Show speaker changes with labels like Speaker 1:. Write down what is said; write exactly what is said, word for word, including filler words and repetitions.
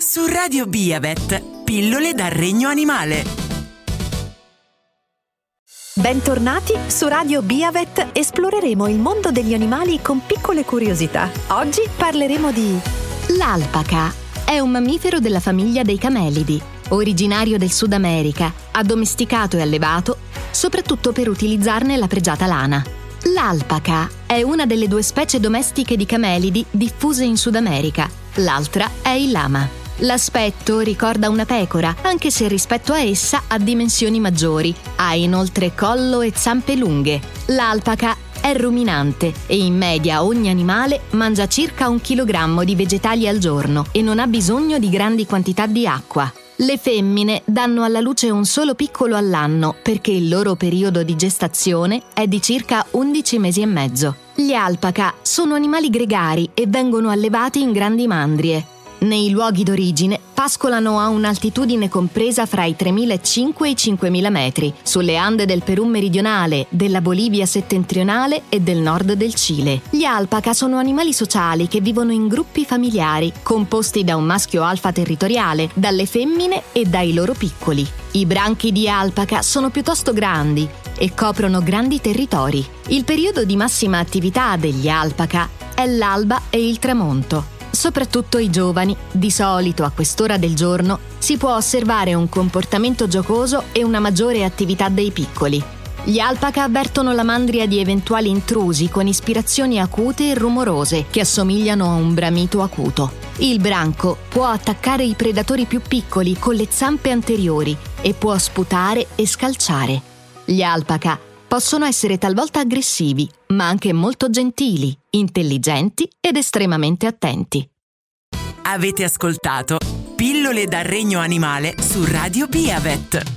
Speaker 1: Su Radio Biavet, pillole dal regno animale.
Speaker 2: Bentornati su Radio Biavet, esploreremo il mondo degli animali con piccole curiosità. Oggi parleremo di...
Speaker 3: L'alpaca è un mammifero della famiglia dei camelidi, originario del Sud America, addomesticato e allevato soprattutto per utilizzarne la pregiata lana. L'alpaca è una delle due specie domestiche di camelidi diffuse in Sud America, l'altra è il lama. L'aspetto ricorda una pecora, anche se rispetto a essa ha dimensioni maggiori, ha inoltre collo e zampe lunghe. L'alpaca è ruminante e in media ogni animale mangia circa un chilogrammo di vegetali al giorno e non ha bisogno di grandi quantità di acqua. Le femmine danno alla luce un solo piccolo all'anno perché il loro periodo di gestazione è di circa undici mesi e mezzo. Gli alpaca sono animali gregari e vengono allevati in grandi mandrie. Nei luoghi d'origine pascolano a un'altitudine compresa fra i tremilacinquecento e i cinquemila metri, sulle Ande del Perù meridionale, della Bolivia settentrionale e del nord del Cile. Gli alpaca sono animali sociali che vivono in gruppi familiari, composti da un maschio alfa territoriale, dalle femmine e dai loro piccoli. I branchi di alpaca sono piuttosto grandi e coprono grandi territori. Il periodo di massima attività degli alpaca è l'alba e il tramonto. Soprattutto i giovani, di solito a quest'ora del giorno, si può osservare un comportamento giocoso e una maggiore attività dei piccoli. Gli alpaca avvertono la mandria di eventuali intrusi con ispirazioni acute e rumorose che assomigliano a un bramito acuto. Il branco può attaccare i predatori più piccoli con le zampe anteriori e può sputare e scalciare. Gli alpaca possono essere talvolta aggressivi, ma anche molto gentili, intelligenti ed estremamente attenti.
Speaker 1: Avete ascoltato Pillole dal regno animale su Radio Biavet.